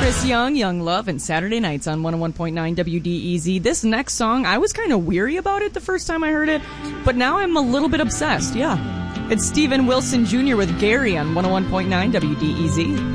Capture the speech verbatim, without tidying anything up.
Chris Young, Young Love, and Saturday Nights on one oh one point nine W D E Z. This next song, I was kind of weary about it the first time I heard it, but now I'm a little bit obsessed, yeah. It's Steven Wilson Junior with Gary on one oh one point nine W D E Z.